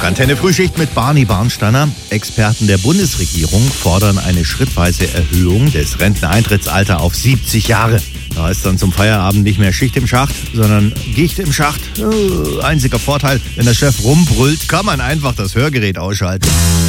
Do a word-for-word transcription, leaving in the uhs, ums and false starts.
Rock Antenne Frühschicht mit Barney Barnsteiner. Experten der Bundesregierung fordern eine schrittweise Erhöhung des Renteneintrittsalters auf siebzig Jahre. Da ist dann zum Feierabend nicht mehr Schicht im Schacht, sondern Gicht im Schacht. Äh, einziger Vorteil, wenn der Chef rumbrüllt, kann man einfach das Hörgerät ausschalten.